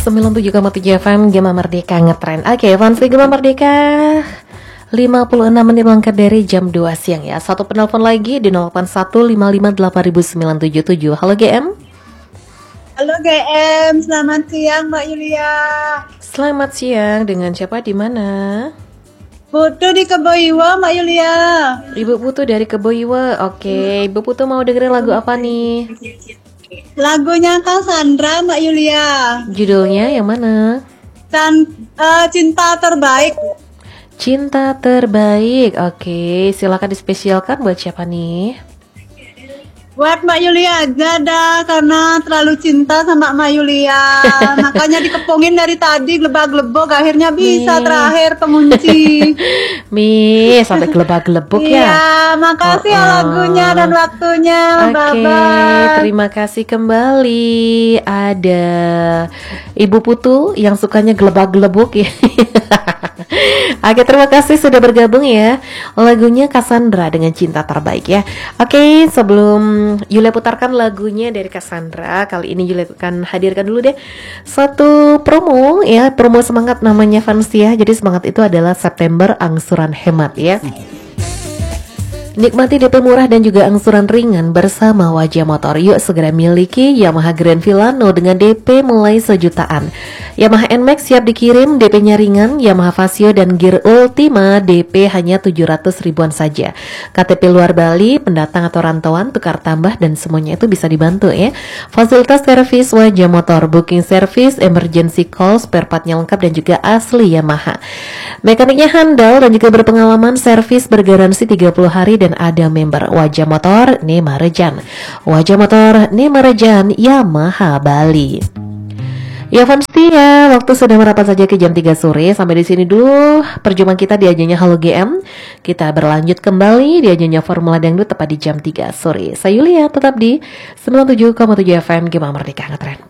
97,7 FM Gema Merdeka ngetren. Oke, Fanfri Gema Merdeka 56 menit lengkap dari jam 2 siang ya. Satu penelpon lagi di 0815589097. Halo GM. Halo GM, selamat siang Mbak Yulia. Selamat siang, dengan siapa di mana? Putu di Keboiwa Mbak Yulia. Ibu Putu dari Keboiwa. Oke, Ibu Putu mau dengerin lagu apa nih? Lagunya Cassandra Mbak Yulia. Judulnya yang mana? Cinta Terbaik. Cinta Terbaik. Oke, silakan dispesialkan buat siapa nih? Buat Mbak Yulia aja dah, karena terlalu cinta sama Mbak Yulia. Makanya dikepungin dari tadi gelebak-gelebok, akhirnya bisa terakhir kemunci. Sampai gelebak-gelebok ya. Iya, makasih ya lagunya dan waktunya. Oke, Bye-bye. terima kasih kembali. Ada Ibu Putu yang sukanya gelebak-gelebok ya. Oke, terima kasih sudah bergabung ya. Lagunya Cassandra dengan Cinta Terbaik ya. Oke, sebelum Yulia putarkan lagunya dari Cassandra, kali ini Yulia akan hadirkan dulu deh satu promo ya, promo semangat namanya Fansia. Jadi semangat itu adalah September angsuran hemat ya. Nikmati DP murah dan juga angsuran ringan bersama Wajah Motor. Yuk segera miliki Yamaha Grand Villano dengan DP mulai sejutaan. Yamaha NMAX siap dikirim, DP-nya ringan. Yamaha Vasio dan Gear Ultima DP hanya 700 ribuan saja. KTP luar Bali, pendatang atau rantauan, tukar tambah dan semuanya itu bisa dibantu ya. Fasilitas servis Wajah Motor, booking service, emergency call, spare partnya lengkap dan juga asli Yamaha. Mekaniknya handal dan juga berpengalaman, servis bergaransi 30 hari dan ada member. Wajah Motor Nemarejan. Wajah Motor Nemarejan Yamaha Bali. Ya Fansia, waktu sudah merapat saja ke jam 3 sore. Sampai di sini dulu perjumpaan kita di ajanya Halo GM. Kita berlanjut kembali di ajanya Formula Dangdut tepat di jam 3 sore. Saya Yulia, tetap di 97,7 FM Gema Merdeka Ngetren.